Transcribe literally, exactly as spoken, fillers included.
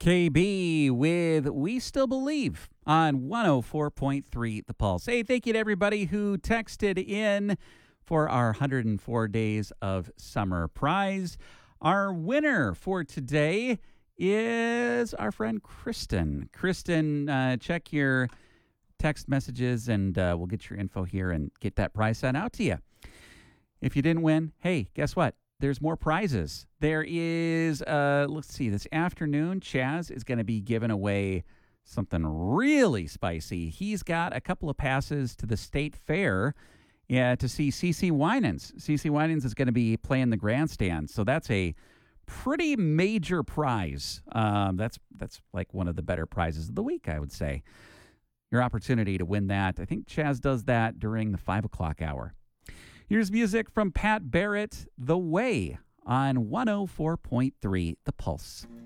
K B with We Still Believe on one oh four point three The Pulse. Hey, thank you to everybody who texted in for our one hundred four Days of Summer prize. Our winner for today is our friend Kristen. Kristen, uh, check your text messages and uh, we'll get your info here and get that prize sent out to you. If you didn't win, hey, guess what? There's more prizes. There is, uh, let's see, this afternoon, Chaz is going to be giving away something really spicy. He's got a couple of passes to the State Fair yeah, to see CeCe Winans. CeCe Winans is going to be playing the grandstand, so that's a pretty major prize. Um, that's that's like one of the better prizes of the week, I would say. Your opportunity to win that. I think Chaz does that during the five o'clock hour. Here's music from Pat Barrett, The Way, on one oh four point three The Pulse.